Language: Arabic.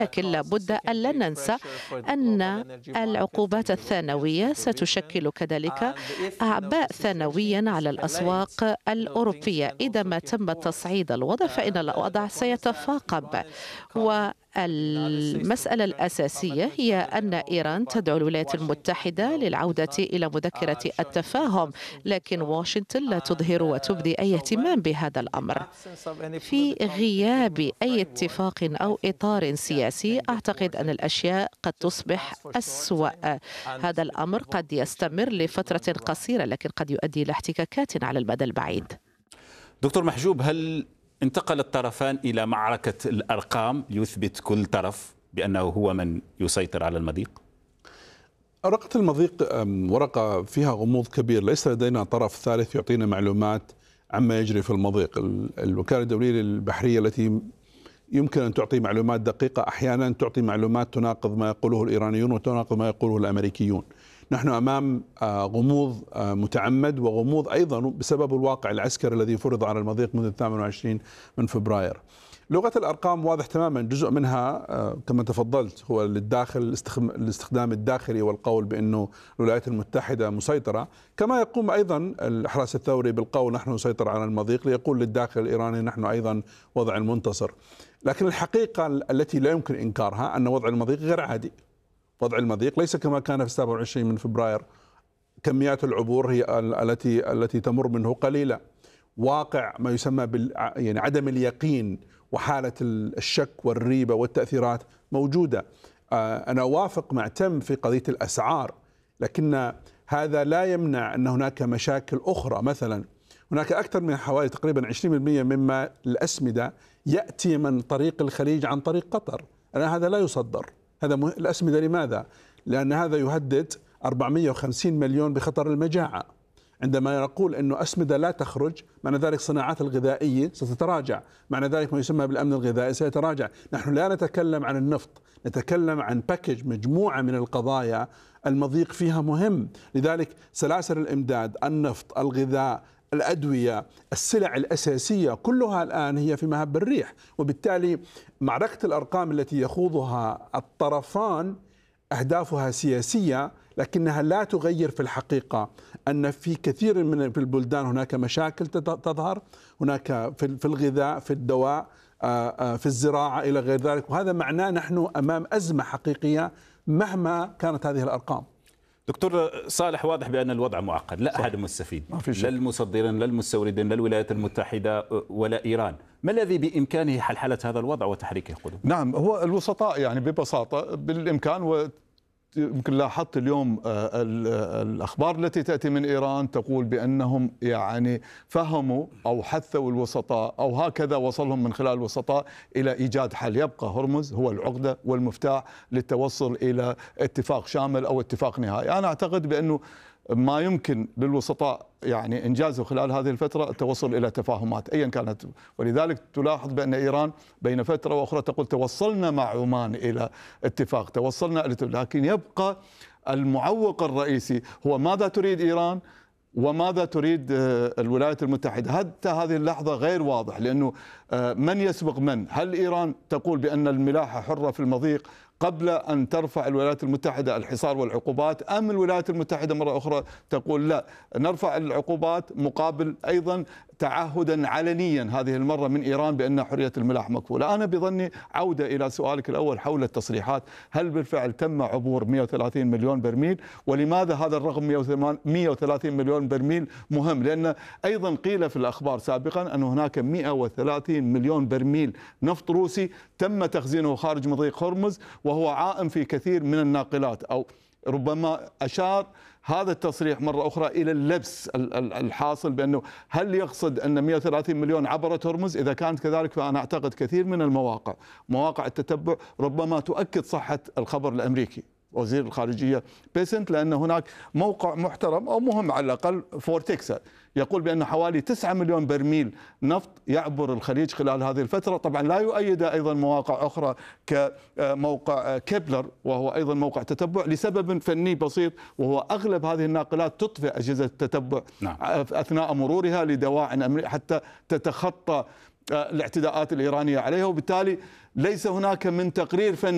لكن لابد أن لا ننسى أن العقوبات الثانوية ستشكل كذلك أعباء ثانويا على الأسواق الأوروبية. إذا ما تم تصعيد الوضع فإن الوضع سيتفاقم. والمسألة الأساسية هي أن إيران تدعو الولايات المتحدة للعودة إلى مذكرة التفاهم، لكن واشنطن لا تظهر وتبدي أي اهتمام بهذا الأمر. في غياب أي اتفاق أو إطار سياسي أعتقد أن الأشياء قد تصبح أسوأ. هذا الأمر قد يستمر لفترة قصيرة لكن قد يؤدي إلى احتكاكات على المدى البعيد. دكتور محجوب، هل انتقل الطرفان إلى معركة الأرقام ليثبت كل طرف بأنه هو من يسيطر على المضيق؟ ورقة المضيق ورقة فيها غموض كبير، ليس لدينا طرف ثالث يعطينا معلومات عما يجري في المضيق. الوكالة الدولية للبحرية التي يمكن أن تعطي معلومات دقيقة أحيانا تعطي معلومات تناقض ما يقوله الإيرانيون وتناقض ما يقوله الأمريكيون. نحن أمام غموض متعمد وغموض أيضا بسبب الواقع العسكري الذي فرض على المضيق منذ 28 من فبراير. لغة الأرقام واضح تماما، جزء منها كما تفضلت هو للداخل، الاستخدام الداخلي والقول بأنه الولايات المتحدة مسيطرة، كما يقوم أيضا الإحراس الثوري بالقول نحن نسيطر على المضيق ليقول للداخل الإيراني نحن أيضا وضع المنتصر. لكن الحقيقة التي لا يمكن إنكارها أن وضع المضيق غير عادي. وضع المضيق ليس كما كان في 27 من فبراير. كميات العبور هي التي تمر منه قليلة. واقع ما يسمى يعني عدم اليقين وحالة الشك والريبة والتأثيرات موجودة. أنا أوافق مع تم في قضية الأسعار، لكن هذا لا يمنع أن هناك مشاكل أخرى. مثلا هناك أكثر من حوالي تقريبا 20% مما الأسمدة يأتي من طريق الخليج عن طريق قطر. هذا لا يصدر. هذا الأسمدة لماذا؟ لأن هذا يهدد 450 مليون بخطر المجاعة. عندما نقول أنه أسمدة لا تخرج، معنى ذلك الصناعات الغذائية ستتراجع، معنى ذلك ما يسمى بالأمن الغذائي سيتراجع. نحن لا نتكلم عن النفط، نتكلم عن باكج، مجموعة من القضايا المضيق فيها مهم. لذلك سلاسل الإمداد، النفط، الغذاء، الأدوية، السلع الأساسية كلها الآن هي في مهب الريح. وبالتالي معركة الأرقام التي يخوضها الطرفان أهدافها سياسية، لكنها لا تغير في الحقيقة أن في كثير من البلدان هناك مشاكل تظهر، هناك في الغذاء، في الدواء، في الزراعة إلى غير ذلك. وهذا معناه نحن أمام أزمة حقيقية مهما كانت هذه الأرقام. دكتور صالح، واضح بأن الوضع معقد، لا أحد مستفيد، لا المصدرين لا المستوردين لا الولايات المتحدة ولا إيران. ما الذي بإمكانه حلحلة هذا الوضع وتحريكه قدم؟ نعم، هو الوسطاء يعني ببساطة بالإمكان. يمكن لاحظت اليوم الأخبار التي تأتي من إيران تقول بأنهم يعني فهموا أو حثوا الوسطاء أو هكذا وصلهم من خلال الوسطاء إلى إيجاد حل. يبقى هرمز هو العقدة والمفتاح للتوصل إلى اتفاق شامل أو اتفاق نهائي. أنا أعتقد بأنه ما يمكن للوسطاء يعني إنجازه خلال هذه الفترة التوصل إلى تفاهمات أيا كانت. ولذلك تلاحظ بأن إيران بين فترة وأخرى تقول توصلنا مع عمان إلى اتفاق، توصلنا لكن يبقى المعوق الرئيسي هو ماذا تريد إيران وماذا تريد الولايات المتحدة. حتى هذه اللحظة غير واضح، لأنه من يسبق من؟ هل إيران تقول بأن الملاحة حرة في المضيق قبل أن ترفع الولايات المتحدة الحصار والعقوبات، أم الولايات المتحدة مرة أخرى تقول لا نرفع العقوبات مقابل أيضا تعهدا علنيا هذه المرة من إيران بأن حرية الملاحة مكفولة؟ أنا بظني عودة إلى سؤالك الأول حول التصريحات، هل بالفعل تم عبور 130 مليون برميل؟ ولماذا هذا الرقم 130 مليون برميل مهم؟ لأن أيضا قيل في الأخبار سابقا أن هناك 130 مليون برميل نفط روسي تم تخزينه خارج مضيق هرمز وهو عائم في كثير من الناقلات. أو ربما أشار هذا التصريح مرة أخرى إلى اللبس الحاصل بأنه هل يقصد أن 130 مليون عبرت هرمز؟ إذا كانت كذلك فأنا أعتقد كثير من مواقع التتبع ربما تؤكد صحة الخبر الأمريكي وزير الخارجية بيسنت، لأن هناك موقع محترم أو مهم على الأقل فورتكسا يقول بأن حوالي 9 مليون برميل نفط يعبر الخليج خلال هذه الفترة. طبعا لا يؤيد أيضا مواقع أخرى كموقع كيبلر وهو أيضا موقع تتبع لسبب فني بسيط، وهو أغلب هذه الناقلات تطفئ أجهزة التتبع أثناء مرورها لدواعي حتى تتخطى الاعتداءات الإيرانية عليها، وبالتالي ليس هناك من تقرير فني